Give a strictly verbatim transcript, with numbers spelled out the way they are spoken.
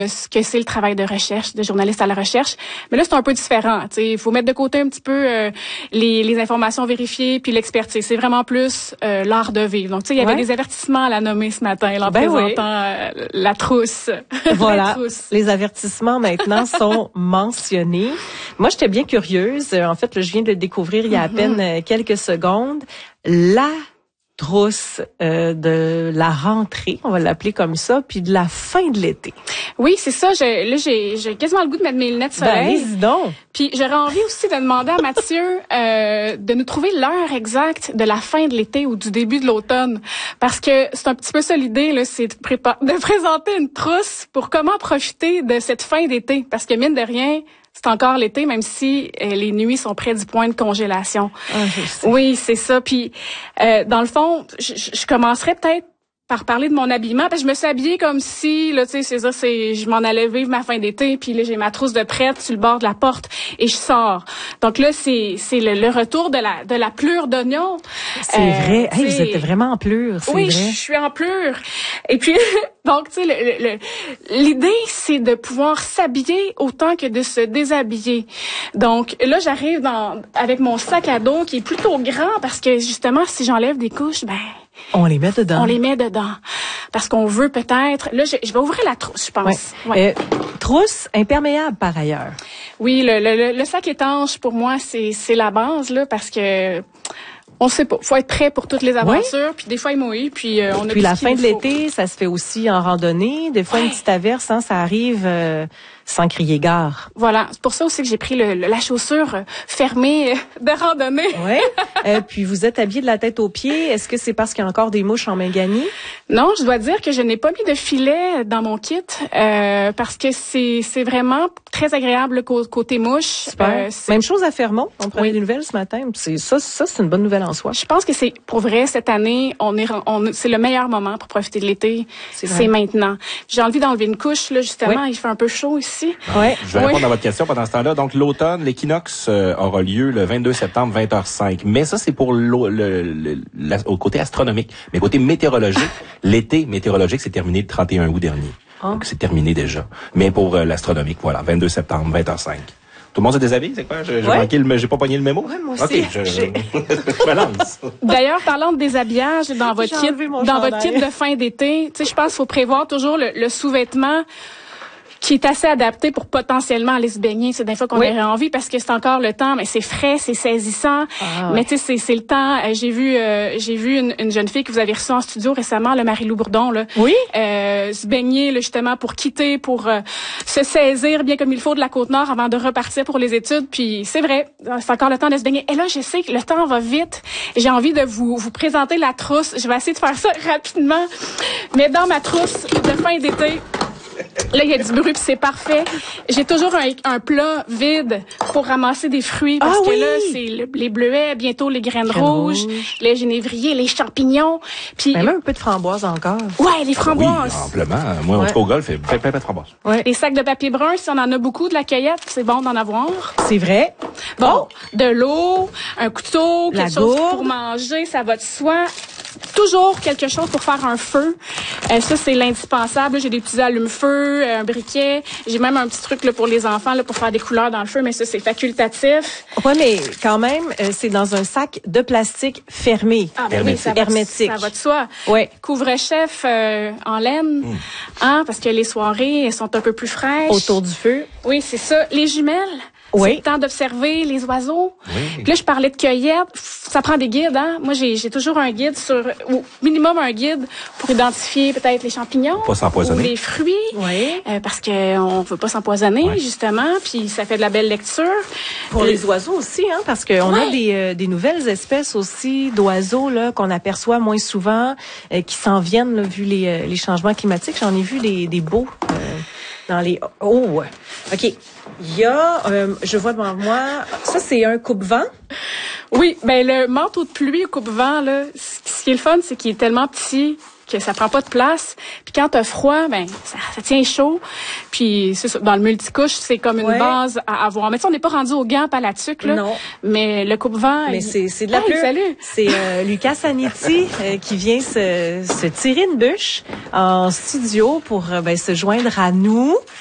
ce que c'est le travail de recherche, de journaliste à la recherche. Mais là, c'est un peu différent. Il faut mettre de côté un petit peu euh, les, les informations vérifiées puis l'expertise. C'est vraiment plus euh, l'art de vivre. Donc, tu sais, il y avait ouais. des avertissements à la nommer ce matin, là, en ben présentant oui. euh, la trousse. Voilà. la trousse. Les avertissements maintenant sont mentionnés. Moi, j'étais bien curieuse. En fait, là, je viens de le découvrir il y a à peine mm-hmm. quelques secondes. La trousse euh, de la rentrée, on va l'appeler comme ça, puis de la fin de l'été. Oui, c'est ça. Je, là, j'ai, j'ai quasiment le goût de mettre mes lunettes soleil. Ben, dis donc. Puis j'aurais envie aussi de demander à Mathieu euh, de nous trouver l'heure exacte de la fin de l'été ou du début de l'automne, parce que c'est un petit peu ça l'idée, là, c'est de, prépa- de présenter une trousse pour comment profiter de cette fin d'été, parce que mine de rien, c'est encore l'été, même si euh, les nuits sont près du point de congélation. Ah, je sais. Oui, c'est ça. Puis, euh, dans le fond, je, je commencerais peut-être par parler de mon habillement, parce que je me suis habillée comme si, là, tu sais, c'est ça, c'est, je m'en allais vivre ma fin d'été, puis là, j'ai ma trousse de prête sur le bord de la porte et je sors. Donc là, c'est, c'est le, le retour de la, de la plure d'oignon. C'est euh, vrai. Hey, vous êtes vraiment en plure, c'est oui, vrai. Oui, je suis en plure. Et puis, donc, tu sais, le, le, l'idée, c'est de pouvoir s'habiller autant que de se déshabiller. Donc, là, j'arrive dans, avec mon sac à dos qui est plutôt grand parce que, justement, si j'enlève des couches, ben, on les met dedans. On les met dedans. Parce qu'on veut peut-être... Là, je, je vais ouvrir la trousse, je pense. Ouais. Ouais. Euh, trousse imperméable, par ailleurs. Oui, le, le, le sac étanche, pour moi, c'est, c'est la base, là, parce que... On sait pas. Faut être prêt pour toutes les aventures. Oui. Puis des fois, il mouille. Puis euh, on a Puis la fin de faut. l'été, ça se fait aussi en randonnée. Des fois, ouais. une petite averse, hein, ça arrive euh, sans crier gare. Voilà. C'est pour ça aussi que j'ai pris le, le, la chaussure fermée de randonnée. Oui. euh, puis vous êtes habillé de la tête aux pieds. Est-ce que c'est parce qu'il y a encore des mouches en Mangani? Non, je dois dire que je n'ai pas mis de filet dans mon kit euh, parce que c'est c'est vraiment très agréable côté mouche. Super. Euh, Même chose à Fermont. On prenait oui. des nouvelles ce matin. C'est ça, ça c'est une bonne nouvelle en soi. Je pense que c'est pour vrai cette année, on est, on, c'est le meilleur moment pour profiter de l'été. C'est, c'est maintenant. J'ai envie d'enlever une couche là justement. Oui. Il fait un peu chaud ici. Ouais. Je vais oui. répondre à votre question pendant ce temps-là. Donc l'automne, l'équinoxe euh, aura lieu le vingt-deux septembre, vingt heures cinq. Mais ça c'est pour le, le, le, le au côté astronomique. Mais côté météorologique, l'été météorologique c'est terminé le trente et un août dernier. Oh. Donc c'est terminé déjà. Mais pour euh, l'astronomique, voilà, vingt-deux septembre, vingt heures cinq. Tout le monde se déshabille, c'est quoi? J'ai, j'ai, ouais. manqué le, j'ai pas pogné le mémo? Ouais, moi aussi. OK, je, je, je balance. D'ailleurs, parlant de déshabillage, dans votre kit, dans votre kit de fin d'été, tu sais, je pense qu'il faut prévoir toujours le, le sous-vêtement qui est assez adapté pour potentiellement aller se baigner. C'est des fois qu'on oui. aurait envie parce que c'est encore le temps, mais c'est frais, c'est saisissant. Ah, mais tu sais, c'est, c'est le temps. Euh, j'ai vu, euh, j'ai vu une, une jeune fille que vous avez reçue en studio récemment, le Marie-Lou Bourdon, là. Oui. Euh, se baigner, là, justement, pour quitter, pour euh, se saisir bien comme il faut de la Côte-Nord avant de repartir pour les études. Puis c'est vrai, c'est encore le temps de se baigner. Et là, je sais que le temps va vite. J'ai envie de vous, vous présenter la trousse. Je vais essayer de faire ça rapidement. Mais dans ma trousse de fin d'été, là, il y a du bruit, puis c'est parfait. J'ai toujours un, un plat vide pour ramasser des fruits, parce ah, que oui. là, c'est le, les bleuets, bientôt les graines, graines rouges, rouges, les génévriers, les champignons. Puis même un peu de framboise encore. Ouais, les framboises. Oui, amplement. Moi, ouais. en tout cas, au golf, il y a plein, plein de framboises. Ouais. Les sacs de papier brun, si on en a beaucoup de la cueillette, c'est bon d'en avoir. C'est vrai. Bon, de l'eau, un couteau, quelque la chose gourde. pour manger, ça va de soi. Toujours quelque chose pour faire un feu. Euh, ça, c'est l'indispensable. J'ai des petits allumes-feu, un briquet. J'ai même un petit truc là, pour les enfants là, pour faire des couleurs dans le feu, mais ça, c'est facultatif. Oui, mais quand même, euh, c'est dans un sac de plastique fermé. Ah, ben hermétique. Oui, ça va, hermétique. Ça va de soi. Ouais. Couvre-chef euh, en laine, mmh. hein, parce que les soirées elles sont un peu plus fraîches. Autour du feu. Oui, c'est ça. Les jumelles. Oui. C'est le temps d'observer les oiseaux. Oui. Puis là, je parlais de cueillette. Ça prend des guides, hein. Moi, j'ai, j'ai toujours un guide sur, ou minimum un guide pour identifier peut-être les champignons. Pas s'empoisonner. Ou les fruits. Oui. Euh, parce que on veut pas s'empoisonner, oui. justement. Puis ça fait de la belle lecture. Pour euh, les oiseaux aussi, hein, parce qu'on ouais. a des, euh, des nouvelles espèces aussi d'oiseaux, là, qu'on aperçoit moins souvent, euh, qui s'en viennent, là, vu les, euh, les changements climatiques. J'en ai vu des, des beaux, euh, dans les, oh, OK. Il y a, euh, je vois devant moi, ça c'est un coupe-vent. Oui, ben le manteau de pluie coupe-vent là, ce qui est le fun, c'est qu'il est tellement petit que ça prend pas de place. Puis quand t'as froid, ben ça, ça tient chaud. Puis c'est ça, dans le multicouche, c'est comme une ouais. base à avoir. Mais tu sais, on n'est pas rendu au gant, pas à la tuque, là. Non. Mais le coupe-vent... Mais il... c'est, c'est de la hey, pluie. Salut! C'est euh, Lucas Zanetti euh, qui vient se, se tirer une bûche en studio pour euh, ben, se joindre à nous.